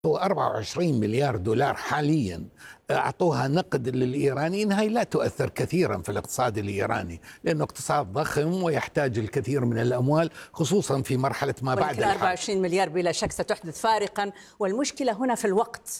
هو 24 مليار دولار حاليا أعطوها نقد للإيرانيين. هاي لا تؤثر كثيرا في الاقتصاد الإيراني، لأنه اقتصاد ضخم ويحتاج الكثير من الأموال، خصوصا في مرحلة ما بعد الحرب. 24 مليار بلا شك ستحدث فارقا، والمشكلة هنا في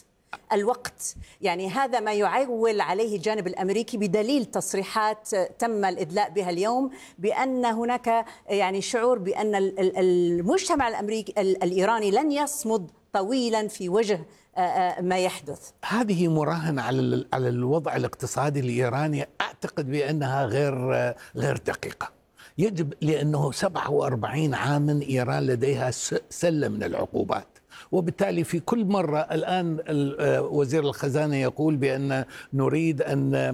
الوقت. يعني هذا ما يعول عليه الجانب الأمريكي بدليل تصريحات تم الإدلاء بها اليوم بأن هناك يعني شعور بأن المجتمع الأمريكي الإيراني لن يصمد طويلا في وجه ما يحدث. هذه مراهنة على الوضع الاقتصادي الإيراني، أعتقد بأنها غير دقيقة. يجب، لأنه 47 عاما إيران لديها سلة من العقوبات، وبالتالي في كل مرة الآن وزير الخزانة يقول بأن نريد أن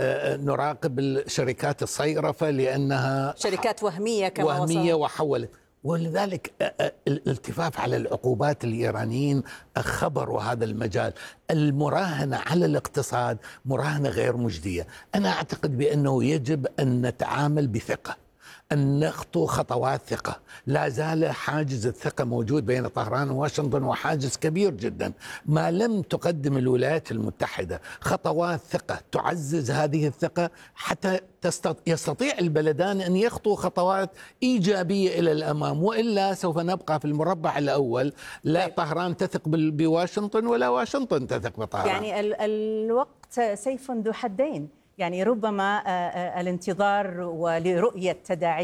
نراقب شركات الصيرفة لأنها شركات وهمية كما وهمية وحولت، ولذلك الالتفاف على العقوبات الإيرانيين خبروا هذا المجال. المراهنة على الاقتصاد مراهنة غير مجدية. أنا أعتقد بأنه يجب أن نتعامل بثقة، أن نخطو خطوات ثقة. لا زال حاجز الثقة موجود بين طهران وواشنطن، وحاجز كبير جدا. ما لم تقدم الولايات المتحدة خطوات ثقة تعزز هذه الثقة حتى يستطيع البلدان أن يخطوا خطوات إيجابية إلى الأمام، وإلا سوف نبقى في المربع الأول، لا طهران تثق بواشنطن ولا واشنطن تثق بطهران. يعني الوقت سيف ذو حدين. يعني ربما الانتظار ولرؤية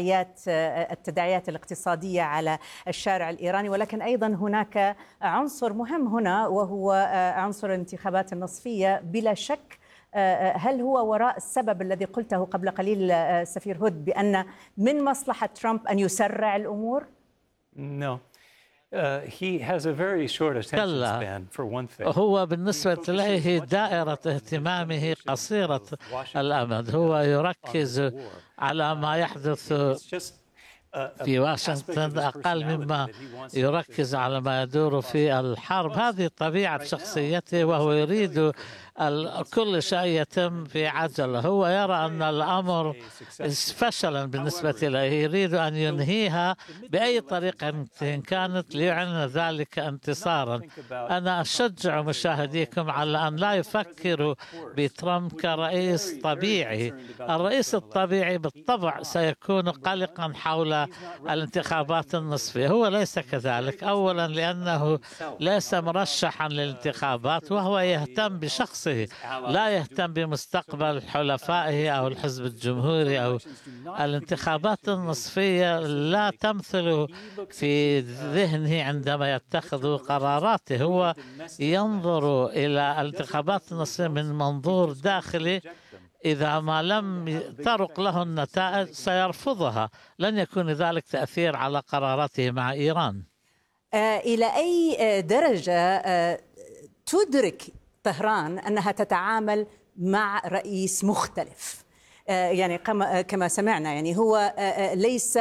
التداعيات الاقتصادية على الشارع الإيراني، ولكن أيضا هناك عنصر مهم هنا وهو عنصر الانتخابات النصفية بلا شك. هل هو وراء السبب الذي قلته قبل قليل سفير هود بأن من مصلحة ترامب أن يسرع الأمور؟ No. He has a very short attention span for one thing. هو بالنسبة له دائرة اهتمامه قصيرة الأمد. هو يركز على ما يحدث في واشنطن أقل مما يركز على ما يدور في الحرب. هذه طبيعة شخصيته، وهو يريد كل شيء يتم في عجلة. هو يرى أن الأمر فشلا بالنسبة له، يريد أن ينهيها بأي طريقة كانت ليعلن ذلك انتصارا. أنا أشجع مشاهديكم على أن لا يفكروا بترامب كرئيس طبيعي. الرئيس الطبيعي بالطبع سيكون قلقا حول الانتخابات النصفية. هو ليس كذلك، أولا لأنه ليس مرشحا للانتخابات، وهو يهتم بشخصه، لا يهتم بمستقبل حلفائه أو الحزب الجمهوري. أو الانتخابات النصفية لا تمثل في ذهنه عندما يتخذ قراراته. هو ينظر إلى الانتخابات النصفية من منظور داخلي. إذا ما لم ترق له النتائج سيرفضها، لن يكون ذلك تأثير على قراراته مع إيران. إلى أي درجة تدرك طهران أنها تتعامل مع رئيس مختلف؟ يعني كما سمعنا، يعني هو ليس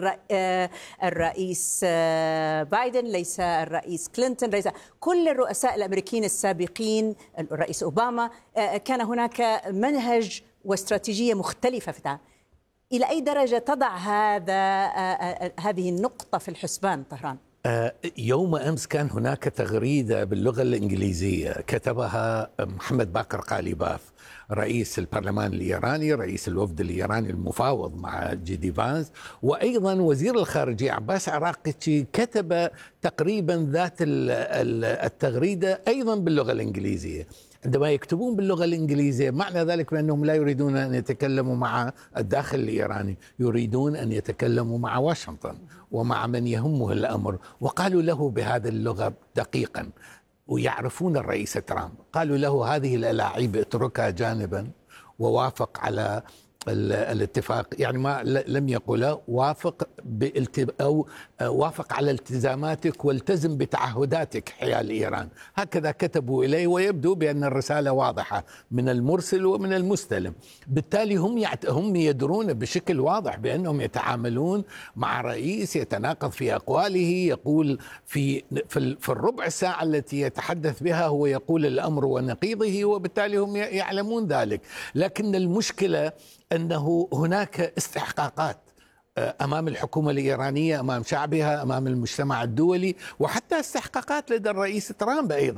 الرئيس بايدن، ليس الرئيس كلينتون، ليس كل الرؤساء الأمريكيين السابقين، الرئيس أوباما. كان هناك منهج واستراتيجية مختلفة في التعامل. إلى أي درجة تضع هذه النقطة في الحسبان طهران؟ يوم أمس كان هناك تغريدة باللغة الإنجليزية كتبها محمد باقر قاليباف، رئيس البرلمان الإيراني، رئيس الوفد الإيراني المفاوض مع جي فانس، وأيضا وزير الخارجية عباس عراقتشي كتب تقريبا ذات التغريدة أيضا باللغة الإنجليزية. عندما يكتبون باللغة الإنجليزية معنى ذلك بأنهم لا يريدون أن يتكلموا مع الداخل الإيراني، يريدون أن يتكلموا مع واشنطن ومع من يهمه الأمر. وقالوا له بهذه اللغة دقيقا، ويعرفون الرئيس ترامب، قالوا له هذه الألاعيب اتركها جانبا ووافق على الاتفاق. يعني ما لم يقل وافق أو وافق على التزاماتك والتزم بتعهداتك حيال إيران. هكذا كتبوا إليه، ويبدو بأن الرسالة واضحة من المرسل ومن المستلم. بالتالي هم يدرون بشكل واضح بأنهم يتعاملون مع رئيس يتناقض في أقواله، يقول في الربع ساعة التي يتحدث بها هو يقول الأمر ونقيضه، وبالتالي هم يعلمون ذلك. لكن المشكلة أنه هناك استحقاقات أمام الحكومة الإيرانية، أمام شعبها، أمام المجتمع الدولي، وحتى استحقاقات لدى الرئيس ترامب أيضا.